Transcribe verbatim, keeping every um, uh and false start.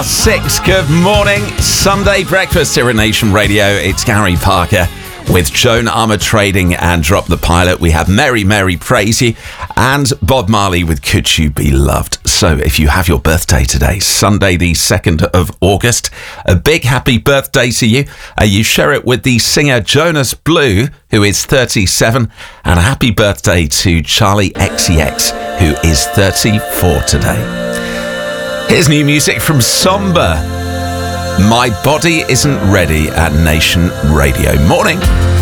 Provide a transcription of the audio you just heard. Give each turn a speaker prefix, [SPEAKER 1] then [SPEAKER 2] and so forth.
[SPEAKER 1] Six, good morning. Sunday breakfast here at Nation Radio. It's Gary Parker with Joan Armatrading and Drop the Pilot. We have Mary Mary Praise You and Bob Marley with Could You Be Loved. So if you have your birthday today, Sunday the second of August, a big happy birthday to you. Uh, you share it with the singer Jonas Blue, who is thirty-seven, and a happy birthday to Charlie X C X, who is thirty-four today. Here's new music from Somber. My Body Isn't Ready at Nation Radio. Morning.